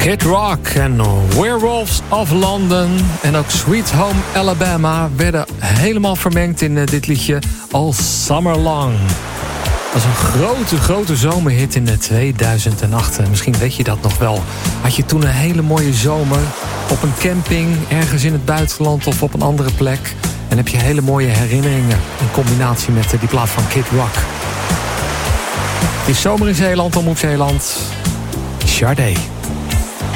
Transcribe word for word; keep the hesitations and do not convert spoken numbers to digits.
Kid Rock en Werewolves of London en ook Sweet Home Alabama werden helemaal vermengd in dit liedje All Summer Long. Dat was een grote, grote zomerhit in tweeduizend acht. Misschien weet je dat nog wel. Had je toen een hele mooie zomer op een camping, ergens in het buitenland of op een andere plek. En heb je hele mooie herinneringen in combinatie met die plaat van Kid Rock. Het is zomer in Zeeland, Omroep Zeeland. Sade.